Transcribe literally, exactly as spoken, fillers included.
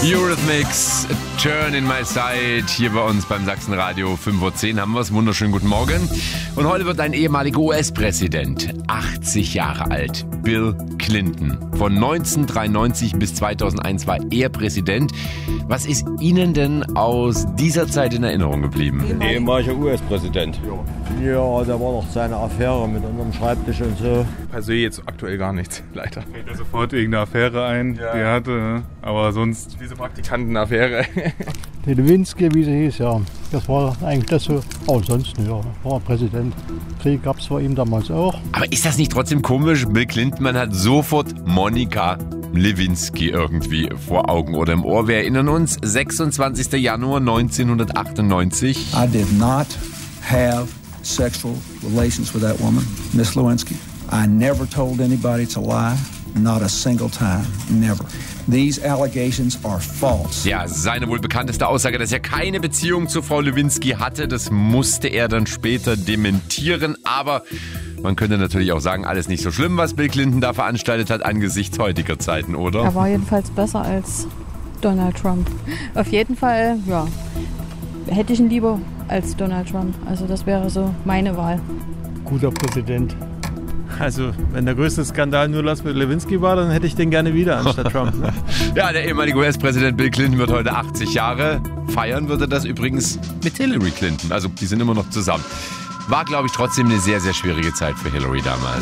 Eurythmics, Turn in My Sight, hier bei uns beim Sachsenradio fünf Uhr zehn haben wir es. Wunderschönen guten Morgen. Und heute wird ein ehemaliger U S-Präsident, achtzig Jahre alt, Bill Clinton. Von neunzehnhundertdreiundneunzig bis zweitausendeins war er Präsident. Was ist Ihnen denn aus dieser Zeit in Erinnerung geblieben? Ehemaliger U S-Präsident. Ja, da war noch seine Affäre mit unserem Schreibtisch und so. Per se jetzt aktuell gar nichts, leider. Fällt mir sofort irgendeine Affäre ein, ja. Die er hatte, aber sonst diese Praktikantenaffäre. Die Lewinsky, wie sie hieß, ja. Das war eigentlich das so. Oh, ansonsten, ja, war Präsident. Krieg gab es vor ihm damals auch. Aber ist das nicht trotzdem komisch? Bill Clinton, man hat sofort Monika Lewinsky irgendwie vor Augen oder im Ohr. Wir erinnern uns, sechsundzwanzigster Januar neunzehnhundertachtundneunzig. I did not have sexual relations with that woman, Miss Lewinsky. I never told anybody to lie, not a single time, never. These allegations are false. Ja, seine wohl bekannteste Aussage, dass er keine Beziehung zu Frau Lewinsky hatte, das musste er dann später dementieren. Aber man könnte natürlich auch sagen, alles nicht so schlimm, was Bill Clinton da veranstaltet hat angesichts heutiger Zeiten, oder? Er war jedenfalls besser als Donald Trump. Auf jeden Fall, ja, hätte ich ihn lieber als Donald Trump. Also das wäre so meine Wahl. Guter Präsident. Also, wenn der größte Skandal nur das mit Lewinsky war, dann hätte ich den gerne wieder anstatt Trump. Ne? Ja, der ehemalige U S-Präsident Bill Clinton wird heute achtzig Jahre. Feiern würde das übrigens mit Hillary Clinton. Also, die sind immer noch zusammen. War, glaube ich, trotzdem eine sehr, sehr schwierige Zeit für Hillary damals.